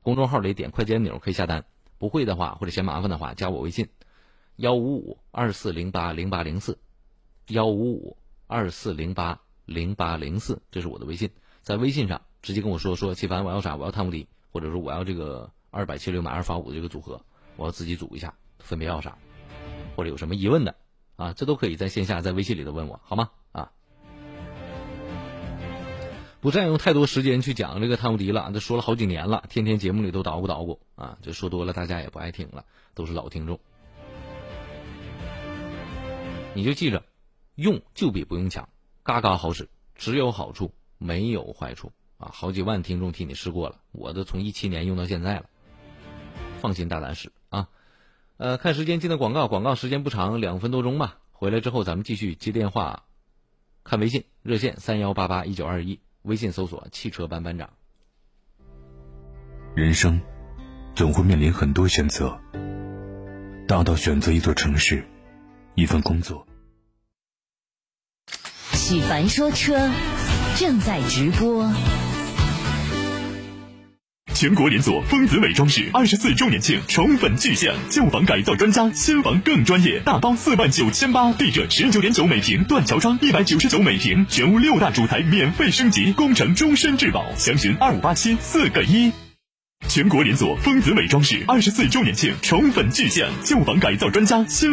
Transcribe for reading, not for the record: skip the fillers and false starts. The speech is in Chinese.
公众号里点快捷按钮可以下单，不会的话或者嫌麻烦的话加我微信15524080804，15524080804，这是我的微信。在微信上直接跟我说齐凡我要啥，我要汤姆迪，或者说我要这个276买285的这个组合，我要自己组一下，分别要啥，或者有什么疑问的啊，这都可以在线下在微信里头问我，好吗？啊，不占用太多时间去讲这个汤姆迪了，这说了好几年了，天天节目里都捣鼓啊，这说多了大家也不爱听了，都是老听众。你就记着，用就比不用强，嘎嘎好使，只有好处没有坏处啊！好几万听众替你试过了，我都从17年用到现在了，放心大胆使啊！看时间进的广告时间不长，2分多钟吧。回来之后咱们继续接电话，看微信热线31881921，微信搜索汽车班班长。 人生总会面临很多选择，大到选择一座城市，一份工作。 许凡说车正在直播。 全国连锁丰子美装饰24周年庆宠粉巨献，旧房改造专家，新房更专业，大包49800，地者19.9每平断桥窗，199每平，全屋6大主材免费升级，工程终身质保，详询2587-4个1。全国连锁丰子美装饰24周年庆宠粉巨献，旧房改造专家，新